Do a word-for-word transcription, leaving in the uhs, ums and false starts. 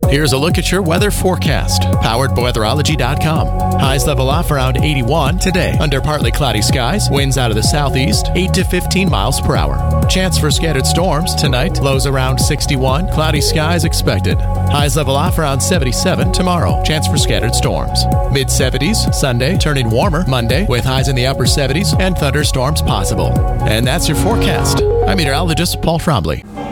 Here's a look at your weather forecast, powered by weatherology dot com. Highs level off around eighty-one today. Under partly cloudy skies, winds out of the southeast, eight to fifteen miles per hour. Chance for scattered storms tonight, lows around sixty-one, cloudy skies expected. Highs level off around seventy-seven tomorrow. Chance for scattered storms. mid seventies Sunday, turning warmer Monday with highs in the upper seventies and thunderstorms possible. And that's your forecast. I'm meteorologist Paul Trombley.